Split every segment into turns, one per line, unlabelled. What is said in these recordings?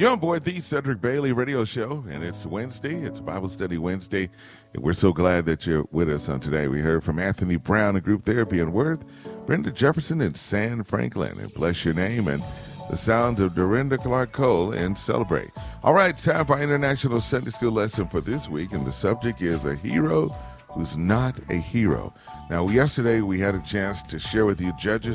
You're on board the Cedric Bailey Radio Show, and it's Wednesday. It's Bible Study Wednesday, and we're so glad that you're with us on today. We heard from Anthony Brown of Group Therapy in Worth, Brenda Jefferson in San Franklin, and Bless Your Name, and the sounds of Dorinda Clark Cole in Celebrate. All right, time for our International Sunday School lesson for this week, and the subject is a hero who's not a hero. Now, yesterday we had a chance to share with you Judges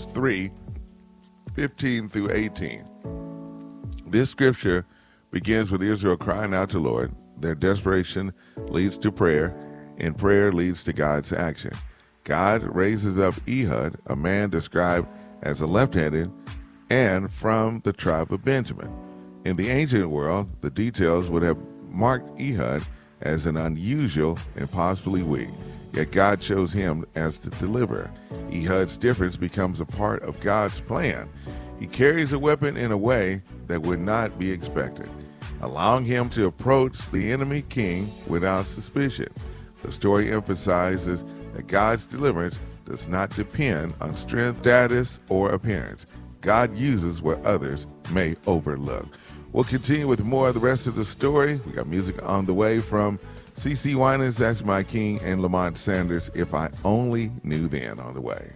3:15 through 18. This scripture begins with Israel crying out to the Lord. Their desperation leads to prayer, and prayer leads to God's action. God raises up Ehud, a man described as a left-handed, and from the tribe of Benjamin. In the ancient world, the details would have marked Ehud as an unusual and possibly weak, yet God chose him as the deliverer. Ehud's difference becomes a part of God's plan. He carries a weapon in a way that would not be expected, allowing him to approach the enemy king without suspicion. The story emphasizes that God's deliverance does not depend on strength, status, or appearance. God uses what others may overlook. We'll continue with more of the rest of the story. We got music on the way from CeCe Winans, That's My King, and Lamont Sanders, If I Only Knew Then, on the way.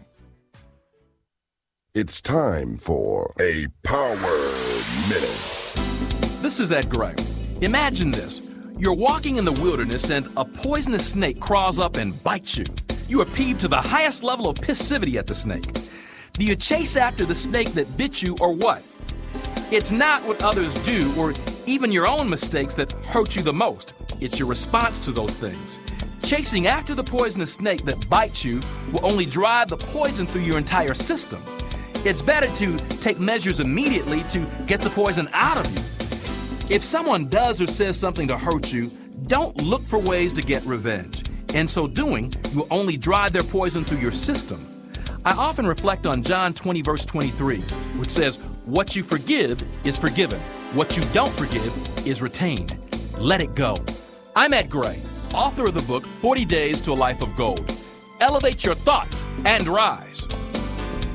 It's time for a Power Minute.
This is Ed Gray. Imagine this. You're walking in the wilderness and a poisonous snake crawls up and bites you. You are peeved to the highest level of passivity at the snake. Do you chase after the snake that bit you or what? It's not what others do or even your own mistakes that hurt you the most. It's your response to those things. Chasing after the poisonous snake that bites you will only drive the poison through your entire system. It's better to take measures immediately to get the poison out of you. If someone does or says something to hurt you, don't look for ways to get revenge. In so doing, you will only drive their poison through your system. I often reflect on John 20, verse 23, which says, "What you forgive is forgiven. What you don't forgive is retained. Let it go." I'm Ed Gray, author of the book, 40 Days to a Life of Gold. Elevate your thoughts and rise.